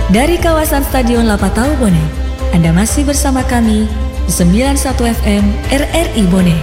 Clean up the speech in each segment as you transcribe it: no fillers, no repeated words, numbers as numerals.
Dari kawasan Stadion Lapatau Bone, Anda masih bersama kami di 91 FM RRI Bone.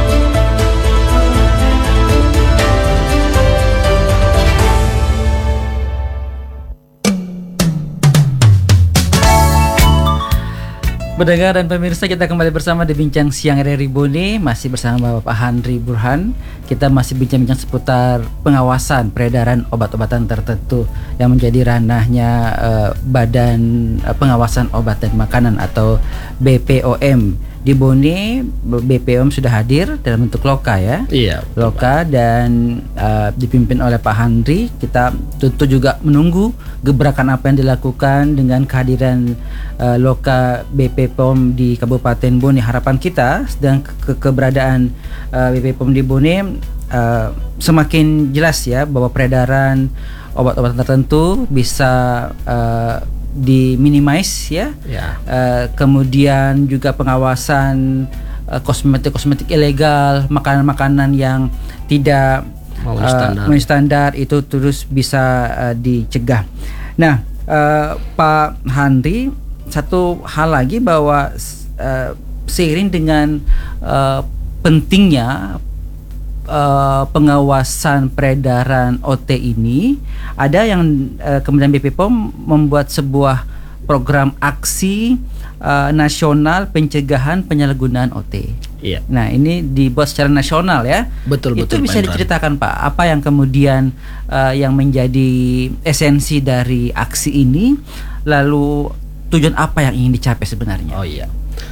Pendengar dan pemirsa, kita kembali bersama di Bincang Siang RRI Bone. Masih bersama Bapak Handri Burhan. Kita masih bincang-bincang seputar pengawasan peredaran obat-obatan tertentu yang menjadi ranahnya Badan Pengawasan Obat dan Makanan atau BPOM. Di Bone, BPOM sudah hadir dalam bentuk loka ya. Iya. Loka dan dipimpin oleh Pak Handri. Kita tentu juga menunggu gebrakan apa yang dilakukan dengan kehadiran loka BPOM di Kabupaten Bone. Harapan kita sedang keberadaan BPOM di Bone semakin jelas ya, bahwa peredaran obat-obatan tertentu bisa diminimize ya. Kemudian juga pengawasan kosmetik ilegal, makanan-makanan yang tidak memenuhi standar itu terus bisa dicegah. Nah, Pak Handri, satu hal lagi bahwa seiring dengan pentingnya pengawasan peredaran OT ini, ada yang kemudian BPOM membuat sebuah program aksi nasional pencegahan penyalahgunaan OT. Iya. Nah, ini dibuat secara nasional ya. Betul. Itu bisa diceritakan Pak, apa yang kemudian yang menjadi esensi dari aksi ini, lalu tujuan apa yang ingin dicapai sebenarnya? Oh iya.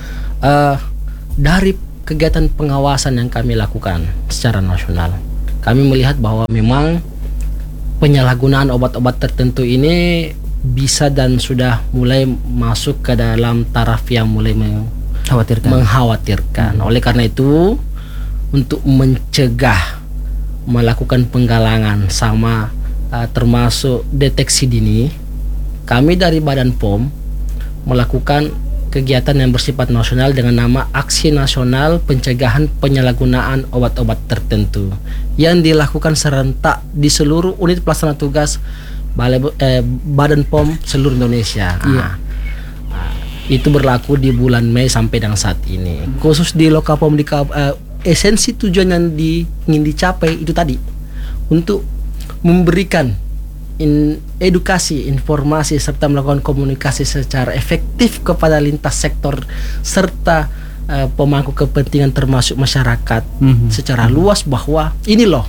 Dari kegiatan pengawasan yang kami lakukan secara nasional, kami melihat bahwa memang penyalahgunaan obat-obat tertentu ini bisa dan sudah mulai masuk ke dalam taraf yang mulai mengkhawatirkan. Oleh karena itu, untuk mencegah, melakukan penggalangan sama termasuk deteksi dini, kami dari Badan POM melakukan kegiatan yang bersifat nasional dengan nama Aksi Nasional Pencegahan Penyalahgunaan Obat-obat Tertentu, yang dilakukan serentak di seluruh unit pelaksana tugas Badan POM seluruh Indonesia. Itu berlaku di bulan Mei sampai dengan saat ini. Khusus di Lokapom esensi tujuan yang ingin dicapai itu tadi, untuk memberikan edukasi, informasi, serta melakukan komunikasi secara efektif kepada lintas sektor serta pemangku kepentingan termasuk masyarakat secara luas, bahwa ini loh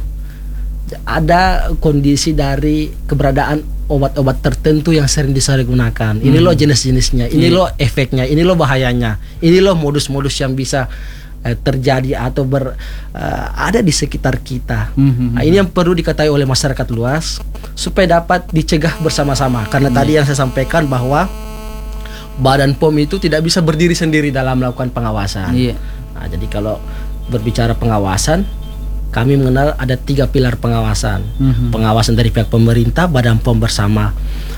ada kondisi dari keberadaan obat-obat tertentu yang sering disalahgunakan. Ini loh jenis-jenisnya, ini loh efeknya, ini loh bahayanya, ini loh modus-modus yang bisa terjadi atau ada di sekitar kita. Nah, ini yang perlu diketahui oleh masyarakat luas supaya dapat dicegah bersama-sama. Karena tadi yang saya sampaikan bahwa Badan POM itu tidak bisa berdiri sendiri dalam melakukan pengawasan. Nah, jadi kalau berbicara pengawasan, kami mengenal ada 3 pilar pengawasan. Pengawasan dari pihak pemerintah, Badan POM bersama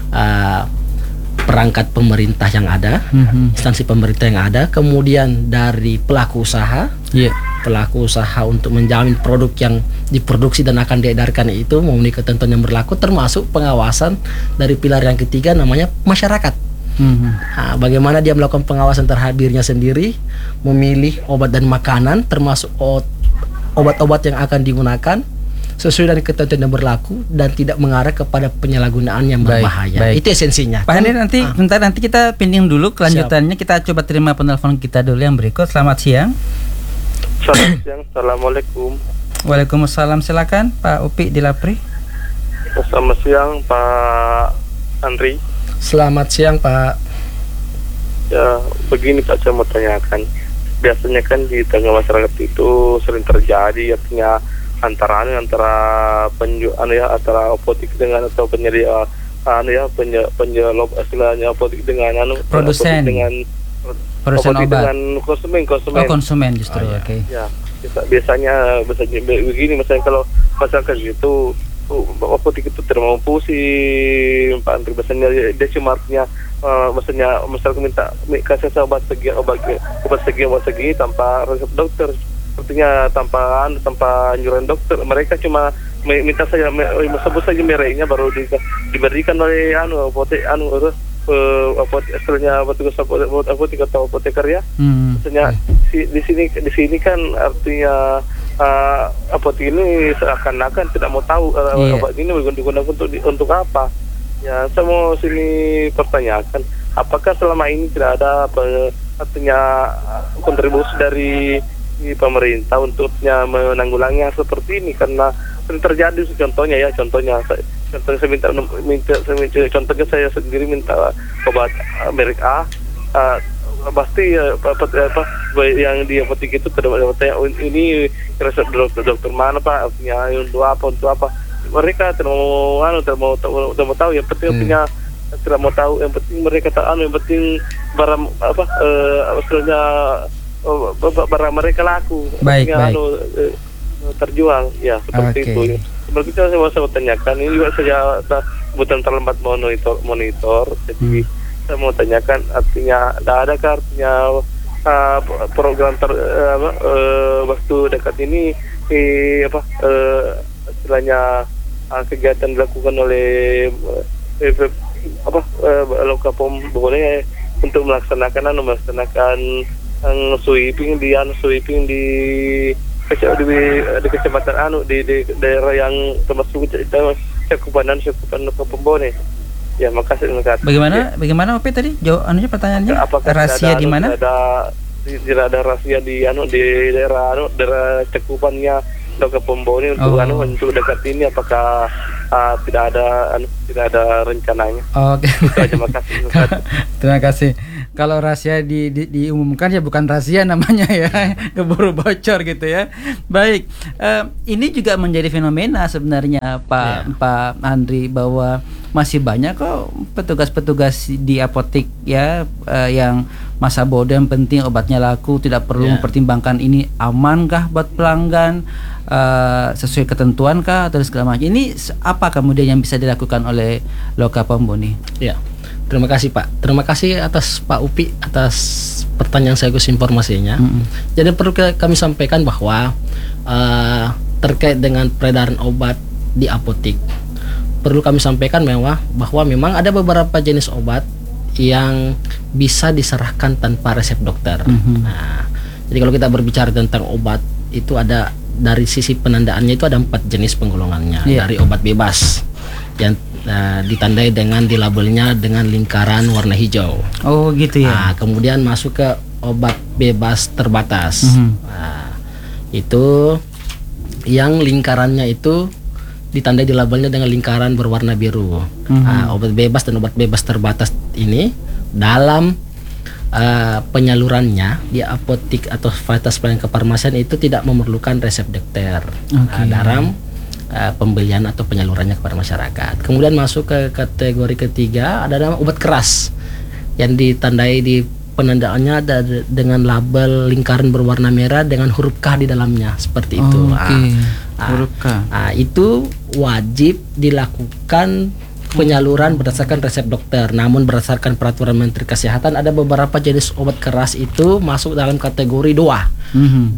perangkat pemerintah yang ada, instansi pemerintah yang ada, kemudian dari pelaku usaha, pelaku usaha untuk menjamin produk yang diproduksi dan akan diedarkan itu memenuhi ketentuan yang berlaku, termasuk pengawasan dari pilar yang ketiga namanya masyarakat. Nah, bagaimana dia melakukan pengawasan terhadap dirinya sendiri, memilih obat dan makanan, termasuk obat-obat yang akan digunakan sesuai dengan ketentuan yang berlaku dan tidak mengarah kepada penyalahgunaan yang berbahaya. Baik. Itu esensinya. Pak Henry, nanti kita pending dulu kelanjutannya. Siap. Kita coba terima penelpon kita dulu yang berikut. Selamat siang. Selamat siang. Assalamualaikum. Waalaikumsalam. Silakan Pak Upi di Lapri. Selamat siang Pak Andri. Selamat siang Pak. Ya, begini Pak, saya mau tanyakan. Biasanya kan di tengah masyarakat itu sering terjadi artinya antara apotek dengan atau penyedia istilahnya apotek dengan produsen obat dengan konsumen justru. Oke. Ya, biasanya begini, misalnya kalau masyarakat gitu apotek itu termampu sih Pak Andri, biasanya dia cuma artinya masyarakat minta kasih obat segi tanpa resep dokter. Sepertinya tanpa anjuran dokter, mereka cuma minta saja sebut saja mereknya baru diberikan oleh apotek istilahnya petugas apotek atau apoteker ya. Maksudnya di sini kan artinya apotek ini seakan-akan tidak mau tahu obat ini digunakan untuk apa. Ya, saya mau sini pertanyakan, apakah selama ini tidak ada artinya kontribusi dari pemerintah untuknya menanggulangi seperti ini, karena sering terjadi contohnya saya minta contohnya saya sendiri minta obat merek A, pasti yang di apotek itu terdapat ini resep dokter mana Pak, artinya untuk apa mereka tidak mau tahu, yang penting punya tidak mau tahu, yang penting mereka tahu, yang penting barang maksudnya barang mereka laku, baik. Terjual ya seperti itu. Seperti itu saya mau tanyakan, ini juga saya kebetulan terlambat monitor, jadi saya mau tanyakan artinya ada artinya program waktu dekat ini istilahnya kegiatan dilakukan oleh Lokapom boleh untuk melaksanakan sweeping di kecamatan di daerah yang termasuk cakupan Lokapom boleh. Ya, makasih. Bagaimana OP tadi? Pertanyaannya? Apakah rahasia di mana? Tidak ada rahasia di daerah cakupannya Lokapom Bone untuk dekat ini, apakah tidak ada rencananya? Oke. Terima kasih. Terima kasih. Kalau rahasia diumumkan ya bukan rahasia namanya ya, keburu bocor gitu ya. Baik, ini juga menjadi fenomena sebenarnya Pak Andri, bahwa masih banyak kok petugas-petugas di apotek ya yang masa bodoh, yang penting obatnya laku, tidak perlu mempertimbangkan ini amankah buat pelanggan, sesuai ketentuan kah atau segala macam. Ini apa kemudian yang bisa dilakukan oleh Lokapom Bone? Ya. Terima kasih Pak. Terima kasih atas Pak Upi atas pertanyaan sekaligus informasinya. Jadi perlu kami sampaikan bahwa terkait dengan peredaran obat di apotek, perlu kami sampaikan bahwa memang ada beberapa jenis obat yang bisa diserahkan tanpa resep dokter. Nah, jadi kalau kita berbicara tentang obat itu ada dari sisi penandaannya itu ada 4 jenis penggolongannya. Dari obat bebas yang ditandai dengan di labelnya dengan lingkaran warna hijau. Oh gitu ya. Nah, kemudian masuk ke obat bebas terbatas. Nah, itu yang lingkarannya itu ditandai di labelnya dengan lingkaran berwarna biru. Obat bebas dan obat bebas terbatas ini dalam penyalurannya di apotek atau fasilitas pelayanan kefarmasian itu tidak memerlukan resep dokter dalam pembelian atau penyalurannya kepada masyarakat. Kemudian masuk ke kategori ketiga, ada obat keras yang ditandai di penandaannya ada dengan label lingkaran berwarna merah dengan huruf K di dalamnya, seperti itu. Huruf K. Itu wajib dilakukan penyaluran berdasarkan resep dokter. Namun berdasarkan peraturan Menteri Kesehatan ada beberapa jenis obat keras itu masuk dalam kategori 2.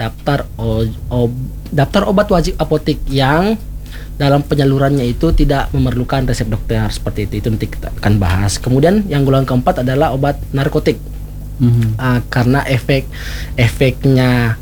Daftar obat wajib apotek yang dalam penyalurannya itu tidak memerlukan resep dokter, seperti itu nanti kita akan bahas. Kemudian yang golongan keempat adalah obat narkotik. Karena efeknya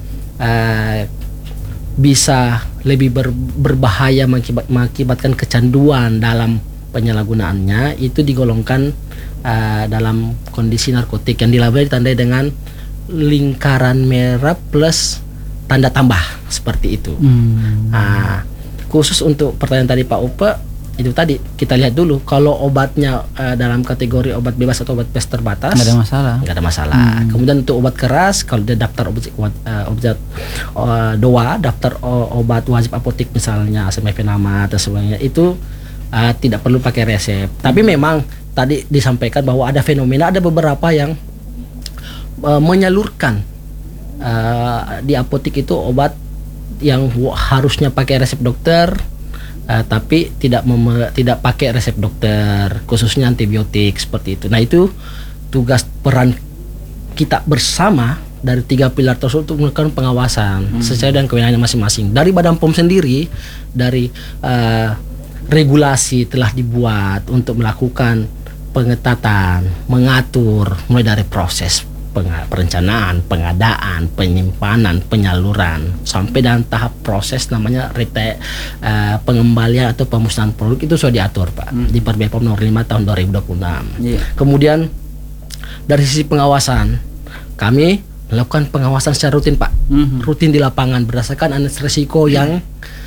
bisa lebih berbahaya, mengakibatkan kecanduan dalam penyalahgunaannya, itu digolongkan dalam kondisi narkotik yang dilabeli ditandai dengan lingkaran merah plus tanda tambah, seperti itu. Khusus untuk pertanyaan tadi Pak Upe, itu tadi kita lihat dulu kalau obatnya dalam kategori obat bebas atau obat bebas terbatas nggak ada masalah. Kemudian untuk obat keras, kalau dia daftar daftar obat wajib apotek misalnya asemefenama atau sebagainya, itu tidak perlu pakai resep. Tapi memang tadi disampaikan bahwa ada fenomena, ada beberapa yang menyalurkan di apotek itu obat yang harusnya pakai resep dokter, tapi tidak pakai resep dokter, khususnya antibiotik, seperti itu. Nah, itu tugas peran kita bersama dari 3 pilar tersebut untuk melakukan pengawasan sesuai dengan kewenangannya masing-masing. Dari Badan POM sendiri, dari regulasi telah dibuat untuk melakukan pengetatan, mengatur mulai dari proses perencanaan, pengadaan, penyimpanan, penyaluran sampai dalam tahap proses namanya pengembalian atau pemusnahan produk itu sudah diatur Pak di Permen POM nomor 5 tahun 2026. Kemudian dari sisi pengawasan kami melakukan pengawasan secara rutin Pak, rutin di lapangan berdasarkan analisis risiko yang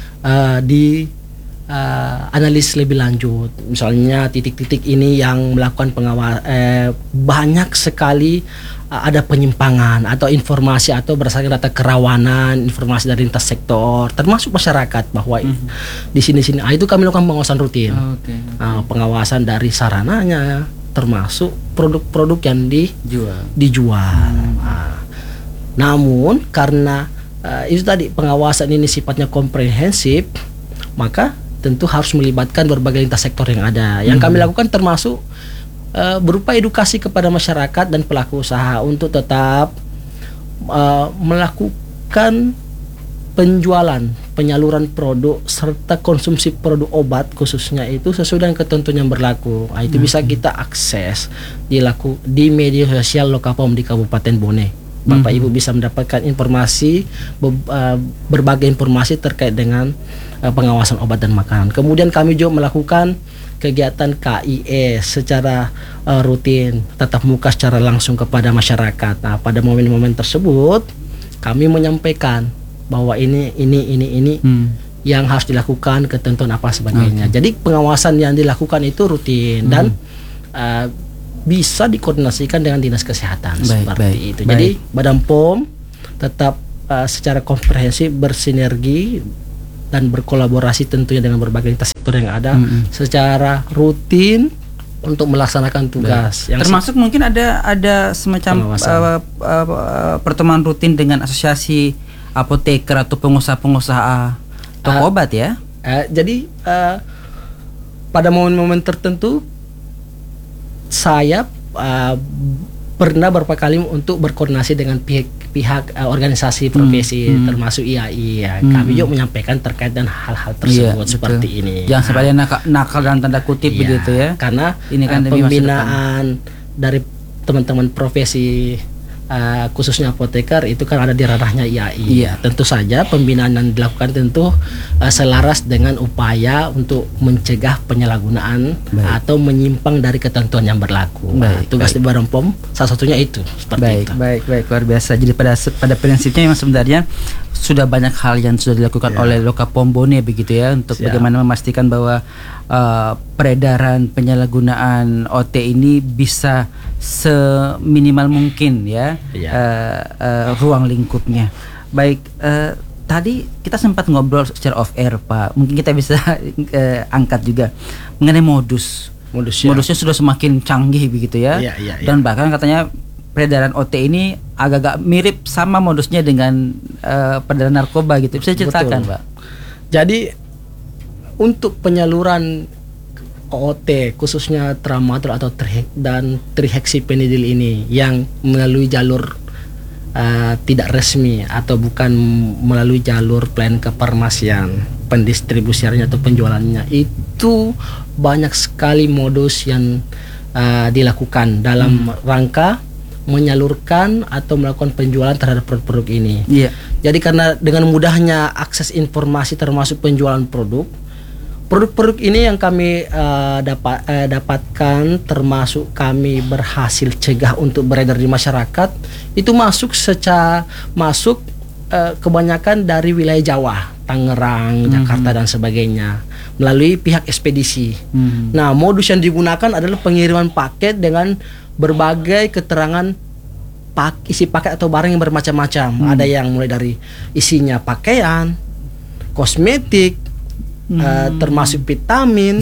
analis lebih lanjut. Misalnya titik-titik ini yang melakukan banyak sekali ada penyimpangan atau informasi atau berdasarkan data kerawanan, informasi dari lintas sektor, termasuk masyarakat bahwa di sini-sini. Itu kami lakukan pengawasan rutin. Pengawasan dari sarananya, termasuk produk-produk yang dijual. Namun karena itu tadi pengawasan ini sifatnya komprehensif, maka tentu harus melibatkan berbagai lintas sektor yang ada. Yang kami lakukan termasuk berupa edukasi kepada masyarakat dan pelaku usaha untuk tetap melakukan penjualan, penyaluran produk serta konsumsi produk obat khususnya itu sesuai dengan ketentuan yang berlaku. Itu bisa kita akses di media sosial Lokapom di Kabupaten Bone. Bapak Ibu bisa mendapatkan informasi, berbagai informasi terkait dengan pengawasan obat dan makanan. Kemudian kami juga melakukan kegiatan KIE secara rutin, tatap muka secara langsung kepada masyarakat. Nah, pada momen-momen tersebut kami menyampaikan bahwa ini yang harus dilakukan, ketentuan apa sebagainya. Jadi pengawasan yang dilakukan itu rutin dan bisa dikoordinasikan dengan dinas kesehatan seperti itu. Jadi Badan POM tetap secara komprehensif bersinergi dan berkolaborasi tentunya dengan berbagai lintas sektor yang ada secara rutin untuk melaksanakan tugas. Yang termasuk mungkin ada semacam pertemuan rutin dengan asosiasi apoteker atau pengusaha-pengusaha toko obat ya. Jadi pada momen-momen tertentu saya pernah beberapa kali untuk berkoordinasi dengan pihak organisasi profesi termasuk IAI ya. Kami juga menyampaikan terkait dengan hal-hal tersebut seperti ini. Jangan sampai nakal dalam tanda kutip begitu ya. Karena ini kan pembinaan dari teman-teman profesi khususnya apoteker itu kan ada di ranahnya IAI. Tentu saja pembinaan yang dilakukan tentu selaras dengan upaya untuk mencegah penyalahgunaan atau menyimpang dari ketentuan yang berlaku. Tugas di Badan POM salah satunya itu seperti itu. Baik, luar biasa. Jadi pada prinsipnya memang sebenarnya sudah banyak hal yang sudah dilakukan oleh Lokapom Bone begitu ya untuk bagaimana memastikan bahwa peredaran penyalahgunaan OT ini bisa seminimal mungkin ya ruang lingkupnya. Baik, tadi kita sempat ngobrol secara off air Pak. Mungkin kita bisa angkat juga mengenai modusnya sudah semakin canggih begitu ya. Dan bahkan katanya peredaran OT ini agak-agak mirip sama modusnya dengan peredaran narkoba gitu. Bisa ceritakan Pak? Jadi untuk penyaluran OT khususnya tramadol atau trihexyphenidyl ini yang melalui jalur tidak resmi atau bukan melalui jalur pelayanan kefarmasian, pendistribusiannya atau penjualannya, itu banyak sekali modus yang dilakukan dalam rangka menyalurkan atau melakukan penjualan terhadap produk-produk ini. Jadi karena dengan mudahnya akses informasi termasuk penjualan produk-produk ini yang kami dapatkan, termasuk kami berhasil cegah untuk beredar di masyarakat, itu masuk kebanyakan dari wilayah Jawa, Tangerang, Jakarta dan sebagainya, melalui pihak ekspedisi. Nah, modus yang digunakan adalah pengiriman paket dengan berbagai keterangan isi paket atau barang yang bermacam-macam. Ada yang mulai dari isinya pakaian, kosmetik, termasuk vitamin,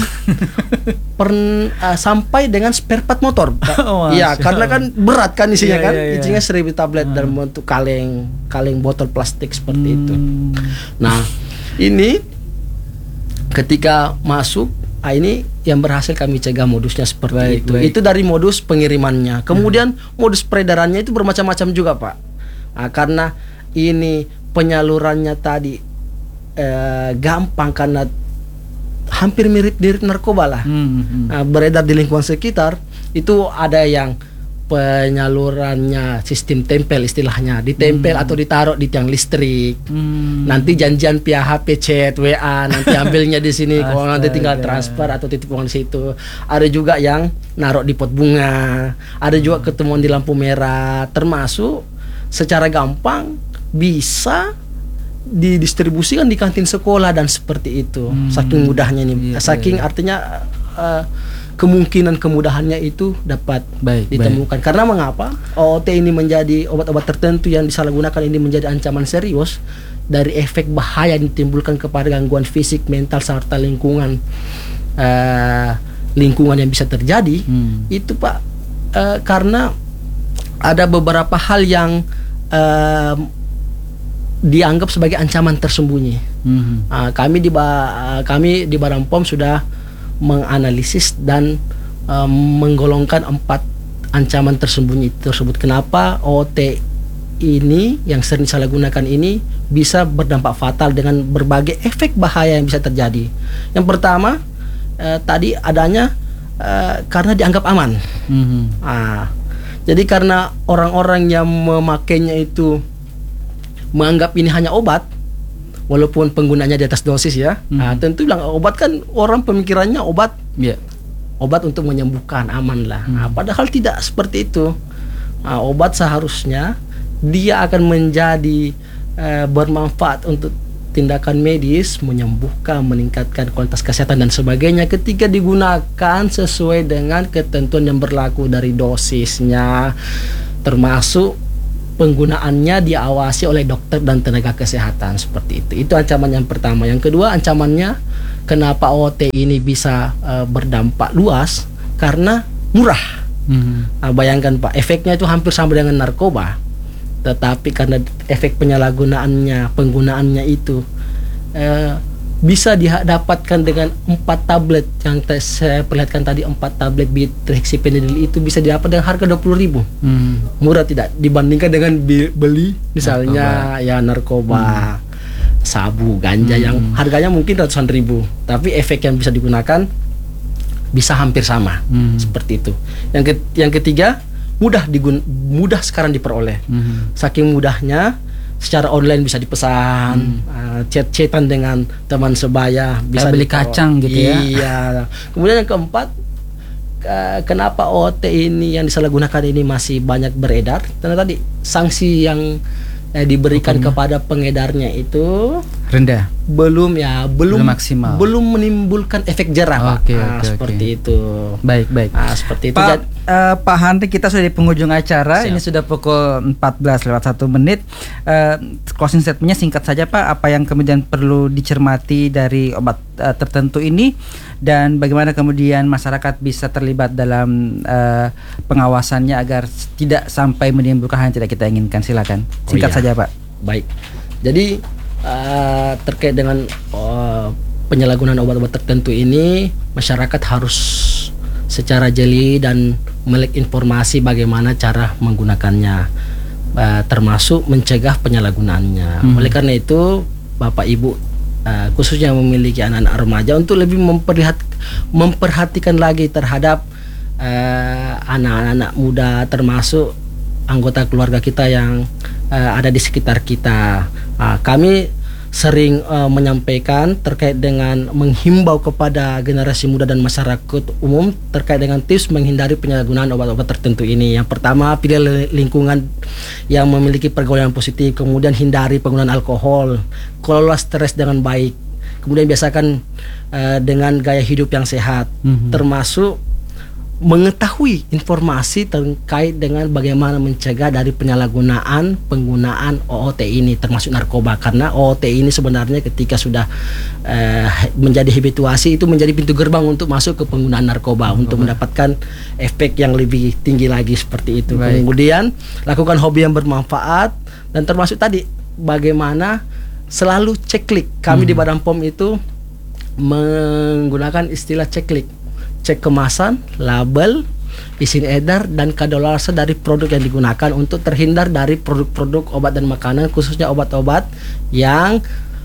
sampai dengan spare part motor. Iya, karena kan berat kan isinya isinya 1000 tablet dalam bentuk kaleng botol plastik seperti itu. Nah, ini ketika masuk, ini yang berhasil kami cegah modusnya seperti itu. Itu dari modus pengirimannya. Kemudian modus peredarannya itu bermacam-macam juga Pak. Karena ini penyalurannya tadi gampang karena hampir mirip narkoba lah. Beredar di lingkungan sekitar. Itu ada yang penyalurannya sistem tempel istilahnya, ditempel atau ditaruh di tiang listrik. Nanti janjian via HP, chat, WA, nanti ambilnya di sini. Kalau nanti tinggal transfer atau titip uang di situ. Ada juga yang naruh di pot bunga, ada juga ketemuan di lampu merah, termasuk secara gampang bisa didistribusikan di kantin sekolah dan seperti itu. Saking mudahnya nih, saking artinya kemungkinan kemudahannya itu dapat ditemukan. Karena mengapa OOT ini menjadi obat-obat tertentu yang disalahgunakan ini menjadi ancaman serius dari efek bahaya yang ditimbulkan kepada gangguan fisik, mental serta lingkungan yang bisa terjadi. Itu Pak, karena ada beberapa hal yang dianggap sebagai ancaman tersembunyi. Kami di Badan POM sudah menganalisis dan menggolongkan 4 ancaman tersembunyi tersebut. Kenapa OOT ini yang sering disalahgunakan ini bisa berdampak fatal dengan berbagai efek bahaya yang bisa terjadi. Yang pertama tadi adanya karena dianggap aman. Jadi karena orang-orang yang memakainya itu menganggap ini hanya obat, walaupun penggunanya di atas dosis ya. Tentu bilang obat kan orang pemikirannya obat, obat untuk menyembuhkan, aman lah. Padahal tidak seperti itu. Obat seharusnya dia akan menjadi bermanfaat untuk tindakan medis, menyembuhkan, meningkatkan kualitas kesehatan dan sebagainya ketika digunakan sesuai dengan ketentuan yang berlaku dari dosisnya, termasuk penggunaannya diawasi oleh dokter dan tenaga kesehatan seperti itu. Itu ancaman yang pertama. Yang kedua ancamannya, kenapa OOT ini bisa berdampak luas? Karena murah. Bayangkan Pak, efeknya itu hampir sama dengan narkoba. Tetapi karena efek penggunaannya itu bisa didapatkan dengan 4 tablet yang saya perlihatkan tadi, 4 tablet hexapenidil itu bisa didapat dengan harga 20.000. Murah tidak dibandingkan dengan beli misalnya narkoba, sabu, ganja yang harganya mungkin ratusan ribu, tapi efek yang bisa digunakan bisa hampir sama. Seperti itu. Yang ketiga, mudah sekarang diperoleh. Saking mudahnya, secara online bisa dipesan, chat-chatan dengan teman sebaya, bisa beli kacang gitu ya. Iya. Kemudian yang keempat, kenapa OOT ini yang disalahgunakan ini masih banyak beredar? Karena tadi sanksi yang diberikan kepada pengedarnya itu rendah, belum maksimal, belum menimbulkan efek jerah, Pak. Seperti itu. Baik. Seperti itu. Pak Handri, kita sudah di penghujung acara. Siap. Ini sudah pukul 14:01. Closing statementnya singkat saja Pak. Apa yang kemudian perlu dicermati dari obat tertentu ini, dan bagaimana kemudian masyarakat bisa terlibat dalam pengawasannya agar tidak sampai menimbulkan hal yang tidak kita inginkan. Silakan singkat saja Pak. Baik. Jadi terkait dengan penyalahgunaan obat-obat tertentu ini, masyarakat harus secara jeli dan melek informasi bagaimana cara menggunakannya, termasuk mencegah penyalahgunaannya. Oleh karena itu, Bapak Ibu khususnya yang memiliki anak-anak remaja untuk lebih memperhatikan lagi terhadap anak-anak muda, termasuk anggota keluarga kita yang ada di sekitar kita. Kami sering menyampaikan terkait dengan menghimbau kepada generasi muda dan masyarakat umum terkait dengan tips menghindari penyalahgunaan obat-obat tertentu ini. Yang pertama, pilih lingkungan yang memiliki pergaulan positif, kemudian hindari penggunaan alkohol, kelola stres dengan baik, kemudian biasakan dengan gaya hidup yang sehat, termasuk mengetahui informasi terkait dengan bagaimana mencegah dari penyalahgunaan penggunaan OOT ini, termasuk narkoba. Karena OOT ini sebenarnya ketika sudah menjadi habituasi, itu menjadi pintu gerbang untuk masuk ke penggunaan narkoba. Untuk mendapatkan efek yang lebih tinggi lagi seperti itu. Baik. Kemudian lakukan hobi yang bermanfaat, dan termasuk tadi bagaimana selalu ceklik. Kami di Badan POM itu menggunakan istilah ceklik. Cek kemasan, label, izin edar, dan kadaluarsa dari produk yang digunakan untuk terhindar dari produk-produk obat dan makanan, khususnya obat-obat yang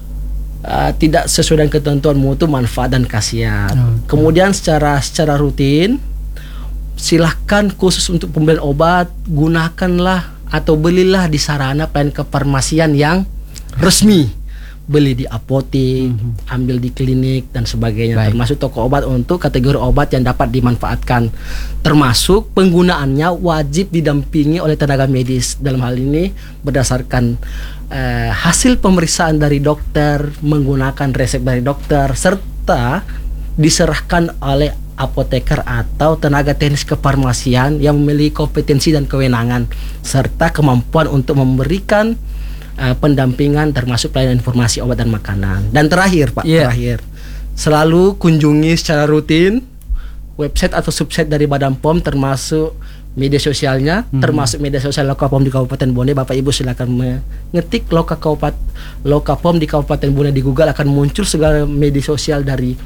tidak sesuai dengan ketentuan mutu, manfaat, dan khasiat. Kemudian secara rutin silahkan khusus untuk pembelian obat gunakanlah atau belilah di sarana pelayanan kefarmasian yang resmi. Beli di apotek, ambil di klinik dan sebagainya. Baik. Termasuk toko obat untuk kategori obat yang dapat dimanfaatkan. Termasuk penggunaannya wajib didampingi oleh tenaga medis. Dalam hal ini berdasarkan hasil pemeriksaan dari dokter, menggunakan resep dari dokter, serta diserahkan oleh apoteker atau tenaga teknis kefarmasian yang memiliki kompetensi dan kewenangan serta kemampuan untuk memberikan pendampingan termasuk pelayanan informasi obat dan makanan. Dan terakhir Pak, terakhir selalu kunjungi secara rutin website atau subsite dari Badan POM termasuk media sosialnya, termasuk media sosial Lokapom di Kabupaten Bone. Bapak Ibu silakan mengetik Lokapom di Kabupaten Bone di Google, akan muncul segala media sosial dari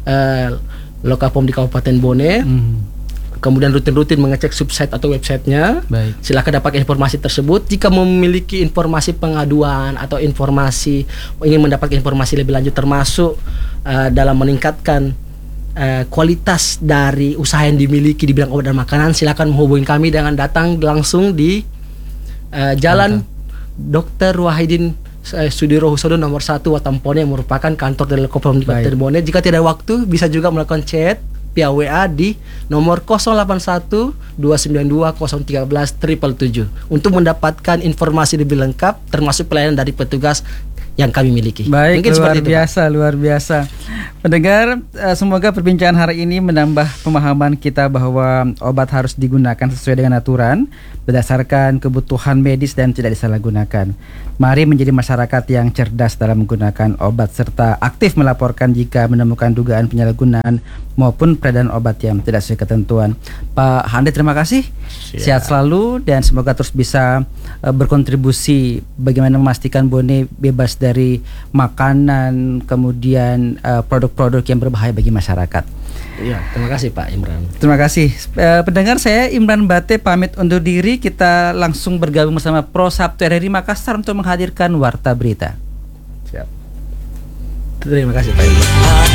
Lokapom di Kabupaten Bone. Kemudian rutin-rutin mengecek subsite atau websitenya. Baik. Silakan dapatkan informasi tersebut. Jika memiliki informasi pengaduan atau informasi ingin mendapatkan informasi lebih lanjut termasuk dalam meningkatkan kualitas dari usaha yang dimiliki di bidang obat dan makanan, silakan menghubungi kami dengan datang langsung di Jalan Dr. Wahidin Sudiro Husodo nomor 1 Watampone yang merupakan kantor dari Lokapom di Kabupaten Bone. Jika tidak ada waktu, bisa juga melakukan chat via WA di nomor 081 292 013 777 untuk mendapatkan informasi lebih lengkap termasuk pelayanan dari petugas yang kami miliki. Baik, mungkin luar seperti itu, biasa, luar biasa. Pendengar, semoga perbincangan hari ini menambah pemahaman kita bahwa obat harus digunakan sesuai dengan aturan berdasarkan kebutuhan medis dan tidak disalahgunakan. Mari menjadi masyarakat yang cerdas dalam menggunakan obat serta aktif melaporkan jika menemukan dugaan penyalahgunaan maupun peredaran obat yang tidak sesuai ketentuan. Pak Hande, terima kasih. Sehat selalu dan semoga terus bisa berkontribusi bagaimana memastikan Bone bebas dari makanan kemudian produk-produk yang berbahaya bagi masyarakat. Iya, terima kasih Pak Imran. Terima kasih. Pendengar, saya Imran Bate pamit undur diri. Kita langsung bergabung bersama Pro Sabtu RRI Makassar untuk menghadirkan Warta Berita. Siap. Terima kasih Pak Imran.